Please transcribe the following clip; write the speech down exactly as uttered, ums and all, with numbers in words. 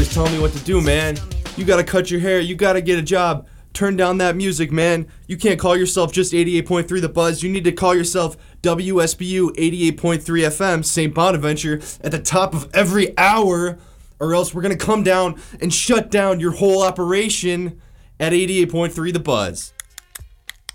Just telling me what to do, man. You gotta cut your hair. You gotta get a job. Turn down that music, man. You can't call yourself just eighty-eight point three The Buzz. You need to call yourself W S B U eighty-eight point three F M, Saint Bonaventure, at the top of every hour, or else we're gonna come down and shut down your whole operation at eighty-eight point three The Buzz.